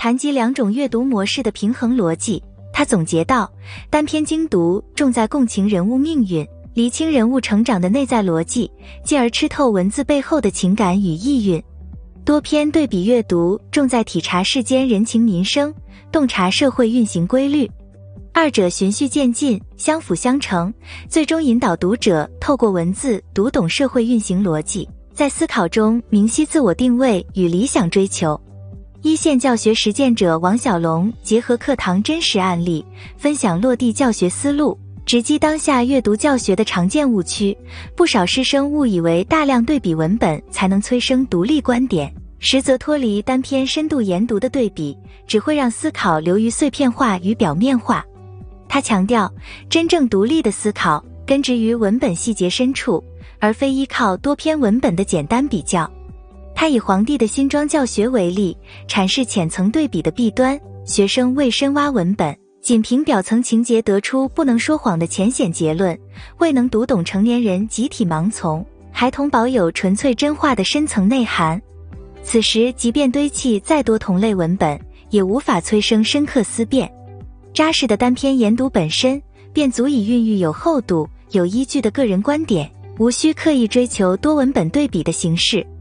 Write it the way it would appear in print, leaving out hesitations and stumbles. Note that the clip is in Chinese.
谈及两种阅读模式的平衡逻辑，他总结道，单篇精读重在共情人物命运，厘清人物成长的内在逻辑，进而吃透文字背后的情感与意蕴。多篇对比阅读重在体察世间人情民生，洞察社会运行规律。二者循序渐进，相辅相成，最终引导读者透过文字读懂社会运行逻辑，在思考中明晰自我定位与理想追求。一线教学实践者王小龙结合课堂真实案例，分享落地教学思路，直击当下阅读教学的常见误区。不少师生误以为大量对比文本才能催生独立观点，实则脱离单篇深度研读的对比，只会让思考流于碎片化与表面化。他强调，真正独立的思考根植于文本细节深处，而非依靠多篇文本的简单比较。他以皇帝的新装教学为例，阐释浅层对比的弊端，学生未深挖文本，仅凭表层情节得出不能说谎的浅显结论，未能读懂成年人集体盲从，孩童保有纯粹真话的深层内涵。此时即便堆砌再多同类文本，也无法催生深刻思辨。扎实的单篇研读本身便足以孕育有厚度、有依据的个人观点，无需刻意追求多文本对比的形式。